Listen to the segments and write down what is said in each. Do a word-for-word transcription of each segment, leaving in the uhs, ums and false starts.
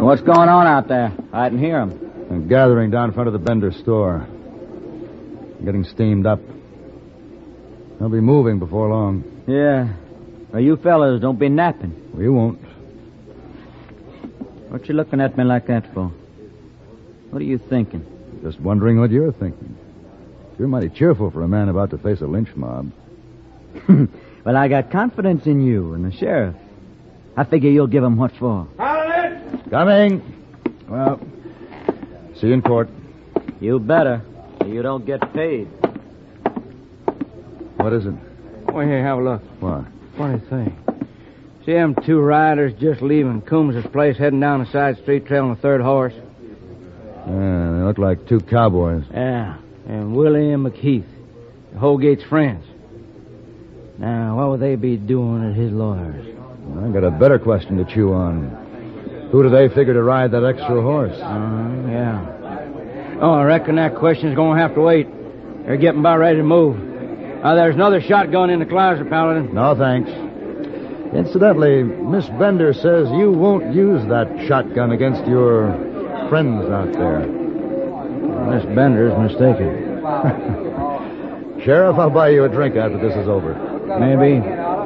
What's going on out there? I didn't hear him. They're gathering down in front of the Bender store. Getting steamed up. They'll be moving before long. Yeah. Well, you fellas don't be napping. We won't. What you looking at me like that for? What are you thinking? Just wondering what you're thinking. You're mighty cheerful for a man about to face a lynch mob. Well, I got confidence in you and the sheriff. I figure you'll give him what's for. Coming. Well, see you in court. You better. You don't get paid. What is it? Oh, here, have a look. What? Funny thing. See them two riders just leaving Coombs' place, heading down the side street, trailing the third horse? Yeah, they look like two cowboys. Yeah, and Willie and McKeith, Holgate's friends. Now, what would they be doing at his lawyer's? I got a better question to chew on. Who do they figure to ride that extra horse? Uh, yeah. Oh, I reckon that question's going to have to wait. They're getting about ready to move. Uh, there's another shotgun in the closet, Paladin. No, thanks. Incidentally, Miss Bender says you won't use that shotgun against your friends out there. Miss Bender's mistaken. Sheriff, I'll buy you a drink after this is over. Maybe.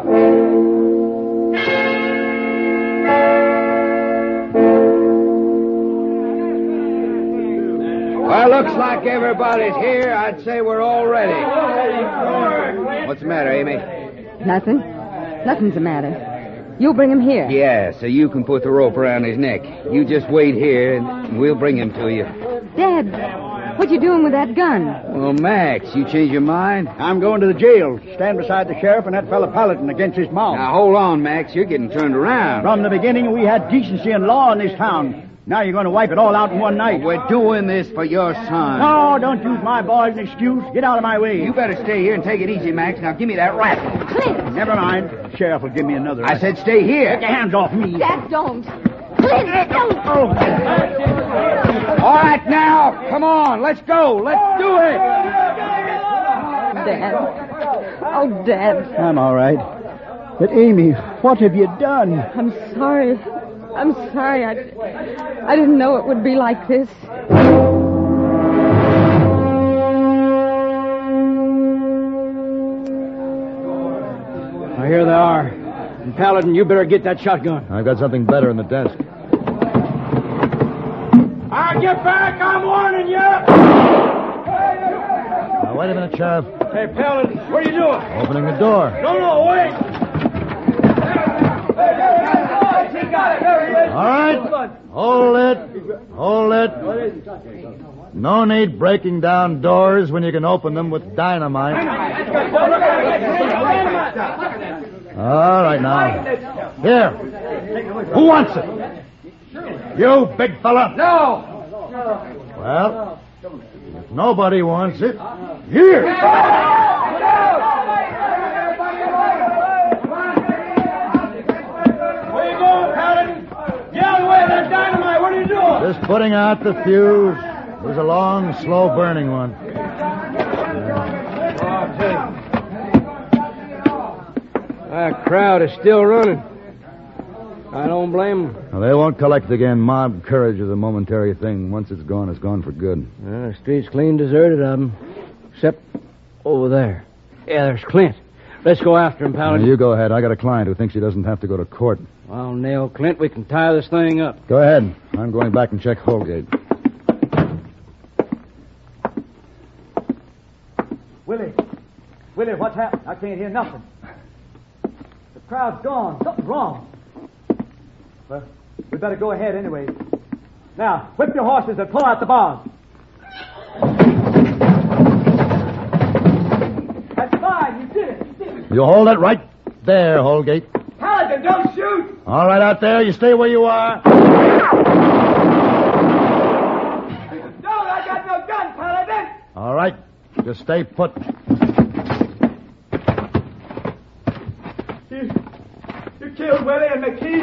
Well, looks like everybody's here. I'd say we're all ready. What's the matter, Amy? Nothing. Nothing's the matter. You'll bring him here. Yeah, so you can put the rope around his neck. You just wait here, and we'll bring him to you. Dad, what you doing with that gun? Well, Max, you change your mind? I'm going to the jail. Stand beside the sheriff and that fella Paladin against his mom. Now, hold on, Max. You're getting turned around. From the beginning, we had decency and law in this town. Now you're going to wipe it all out in one night. We're doing this for your son. No, don't use my boy as an excuse. Get out of my way. You better stay here and take it easy, Max. Now, give me that rifle. Clint! Never mind. Sheriff will give me another. I said stay here. Get your hands off me. Dad, don't. Clint, don't. Oh. All right, now. Come on. Let's go. Let's do it. Dad. Oh, Dad. I'm all right. But, Amy, what have you done? I'm sorry. I'm sorry. I, I didn't know it would be like this. Now, here they are. And Paladin, you better get that shotgun. I've got something better in the desk. I'll get back. I'm warning you. Now, wait a minute, Sheriff. Hey, Paladin, what are you doing? Opening the door. No, no, wait. All right. Hold it. Hold it. No need breaking down doors when you can open them with dynamite. All right, now. Here. Who wants it? You, big fella. No. Well, if nobody wants it, here. Just putting out the fuse. It was a long, slow-burning one. That crowd is still running. I don't blame them. Well, they won't collect again. Mob courage is a momentary thing. Once it's gone, it's gone for good. Uh, the street's clean deserted of them. Except over there. Yeah, there's Clint. Let's go after him, Paladin. Now, you go ahead. I got a client who thinks he doesn't have to go to court. Well, nail Clint. We can tie this thing up. Go ahead. I'm going back and check Holgate. Willie. Willie, what's happened? I can't hear nothing. The crowd's gone. Something's wrong. Well, we better go ahead anyway. Now, whip your horses and pull out the bars. That's fine. You did it. You did it. You hold it right there, Holgate. Paladin, don't shoot! All right, out there. You stay where you are. No, I got no gun, Paladin! All right. Just stay put. You, you killed Willie and McKee.